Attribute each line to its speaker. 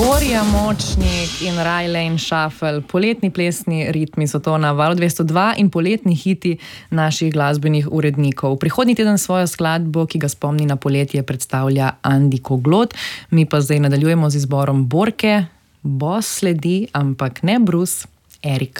Speaker 1: Gorja Močnik in Rajlane Shuffle, poletni plesni ritmi so to na Valu 202 in poletni hiti naših glasbenih urednikov. Prihodnji teden svojo skladbo, ki ga spomni na poletje, predstavlja Andi Koglot. Mi pa zdaj nadaljujemo z izborom Borke. Boss sledi, ampak ne Bruce, Erik.